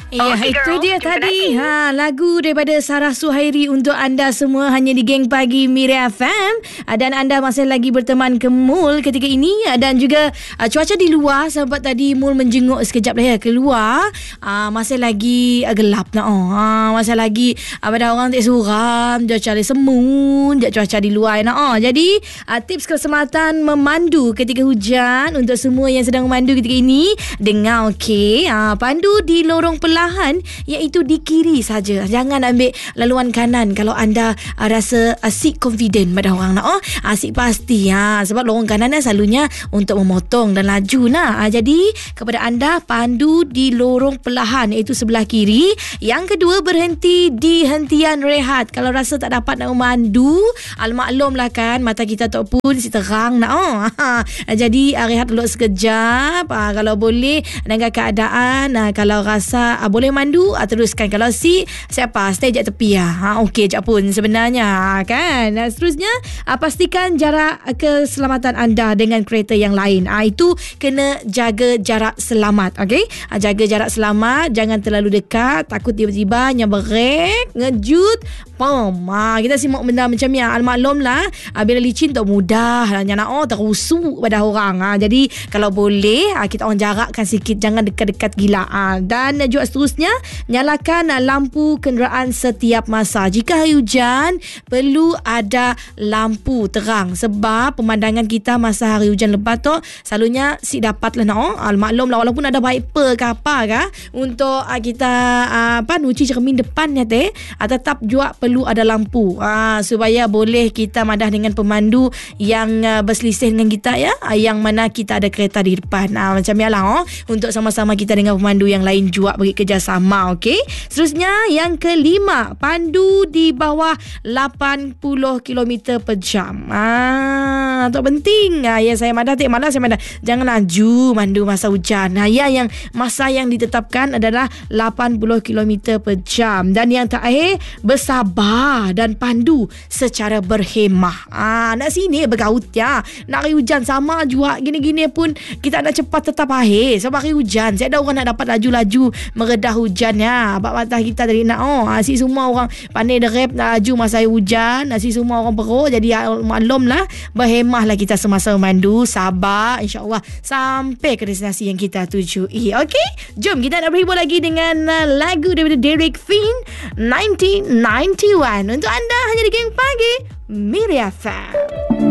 Ya, okay, itu dia tadi lagu daripada Sarah Suhairi untuk anda semua hanya di Geng Pagi Mira FM. Dan anda masih lagi berteman ke Mul ketika ini. Dan juga cuaca di luar, sahabat tadi Mul menjenguk sekejap lah ya keluar. Masih lagi gelap nak. Masih lagi pada orang tak suram, cuaca semun, cuaca di luar nak. Jadi tips keselamatan memandu ketika hujan untuk semua yang sedang memandu ketika ini, dengar okey. Pandu di lorong perlahan, iaitu di kiri saja. Jangan ambil laluan kanan kalau anda rasa seat confident pada orang nak. Seat pasti sebab lorong kanan selalunya untuk memotong dan laju nak. Jadi kepada anda, pandu di lorong perlahan iaitu sebelah kiri. Yang kedua, berhenti di hentian rehat. Kalau rasa tak dapat nak memandu, maklumlah kan, mata kita tak pun si terang nak. Jadi rehat dulu sekejap. Kalau boleh dengan keadaan, kalau rasa boleh mandu, teruskan. Kalau siapa stay je tepi okey je pun sebenarnya kan. Seterusnya, pastikan jarak keselamatan anda dengan kereta yang lain. Itu kena jaga jarak selamat. Okey, jaga jarak selamat, jangan terlalu dekat, takut tiba-tiba nyebrek, ngejut, kita simak benda macam ni. Maklumlah, bila licin tak mudah terusuk pada orang. Jadi kalau boleh kita orang jarakkan sikit, jangan dekat-dekat gila. Dan juga seterusnya, nyalakan lampu kenderaan setiap masa. Jika hari hujan, perlu ada lampu terang sebab pemandangan kita masa hari hujan lebat tu selalunya dapatlah maklumlah, walaupun ada wiper ke apa ke untuk kita nyuci cermin depannya tetap juga perlu ada lampu supaya boleh kita madah dengan pemandu yang berselisih dengan kita yang mana kita ada kereta di depan. Macam ni lah untuk sama-sama kita dengan pemandu yang lain juga bagi kerjasama. Okey. Seterusnya, yang kelima, pandu di bawah 80 km per jam. Tak penting. Ya, saya madah saya madah. Jangan laju mandu masa hujan. Yang masa yang ditetapkan adalah 80 km per jam. Dan yang terakhir, bersabar dan pandu secara berhemah. Nak sini bergaut ya. Nak hari hujan sama juga gini-gini pun kita nak cepat tetap akhir sebab hari hujan. Saya ada orang nak dapat laju-laju meredah hujan abang mata kita tadi nak si semua orang pandai derep nak laju masa hari hujan, si semua orang perut. Jadi maklumlah, berhemahlah kita semasa memandu, sabar, insya-Allah sampai ke destinasi yang kita tuju. Okey, jom kita nak berhibur lagi dengan lagu daripada Derek Finn, 1991 untuk anda hanya di Geng Pagi Mira FM.